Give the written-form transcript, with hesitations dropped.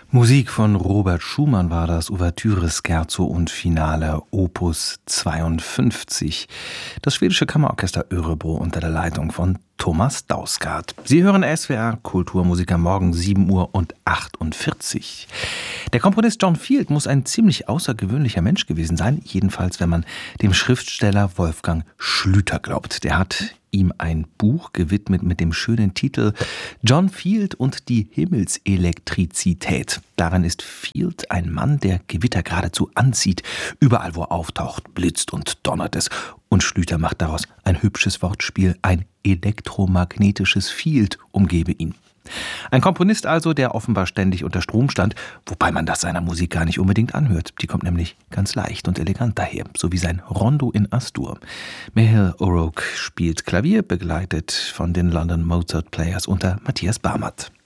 Musik von Robert Schumann war das, Ouvertüre, Scherzo und Finale, Opus 52. Das schwedische Kammerorchester Örebro unter der Leitung von Thomas Dausgaard. Sie hören SWR Kulturmusiker morgen 7:48 Uhr. Der Komponist John Field muss ein ziemlich außergewöhnlicher Mensch gewesen sein, jedenfalls wenn man dem Schriftsteller Wolfgang Schlüter glaubt. Der hat ihm ein Buch gewidmet mit dem schönen Titel John Field und die Himmelselektrizität. Darin ist Field ein Mann, der Gewitter geradezu anzieht. Überall, wo er auftaucht, blitzt und donnert es. Und Schlüter macht daraus ein hübsches Wortspiel. Ein elektromagnetisches Field umgebe ihn. Ein Komponist also, der offenbar ständig unter Strom stand, wobei man das seiner Musik gar nicht unbedingt anhört. Die kommt nämlich ganz leicht und elegant daher, so wie sein Rondo in As-Dur. Michael O'Rourke spielt Klavier, begleitet von den London Mozart Players unter Matthias Barmert.